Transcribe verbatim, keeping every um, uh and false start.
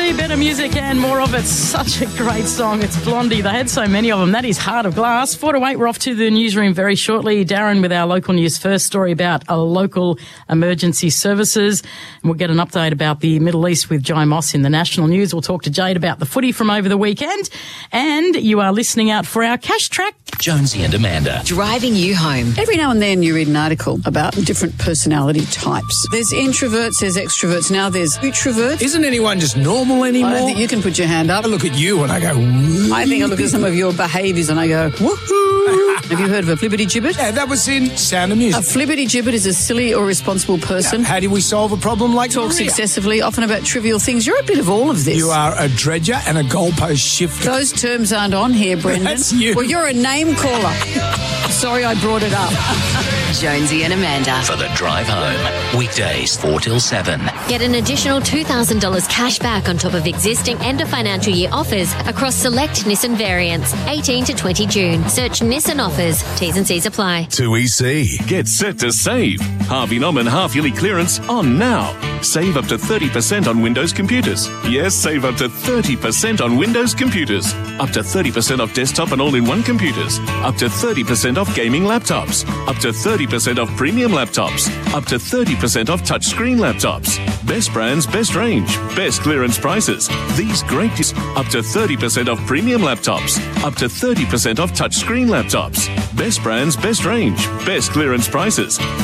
Free, better music and more of it. Such a great song. It's Blondie. They had so many of them. That is Heart of Glass. Four to eight, we're off to the newsroom very shortly. Darren with our local news first story about a local emergency services. And we'll get an update about the Middle East with Jai Moss in the national news. We'll talk to Jade about the footy from over the weekend. And you are listening out for our Cash Track. Jonesy and Amanda. Driving you home. Every now and then you read an article about different personality types. There's introverts, there's extroverts, now there's utroverts. Isn't anyone just normal anymore? I don't think you can put your hand up. I look at you and I go, woo. I think I look at some of your behaviours and I go, woohoo. Have you heard of a flibbity-gibbet? Yeah, that was in Sound of Music. A flibbity-gibbet is a silly or responsible person. Yeah, how do we solve a problem like Talks Maria? excessively, often about trivial things. You're a bit of all of this. You are a dredger and a goalpost shifter. Those terms aren't on here, Brendan. That's you. Well, you're a name caller. Sorry I brought it up. Jonesy and Amanda. For the drive home. Weekdays four till seven. Get an additional two thousand dollars cash back on top of existing end of financial year offers across select Nissan variants. eighteen to twenty June. Search Nissan offers. T's and C's apply. two E C. Get set to save. Harvey Norman half-yearly clearance on now. Save up to thirty percent on Windows computers. Yes, save up to thirty percent on Windows computers. Up to thirty percent off desktop and all-in-one computers. Up to thirty percent off gaming laptops. Up to thirty percent off premium laptops. Up to thirty percent off touchscreen laptops. Best brands, best range, best clearance prices. These great dis- up to thirty percent off premium laptops. Up to thirty percent off touchscreen laptops. Best brands, best range, best clearance prices.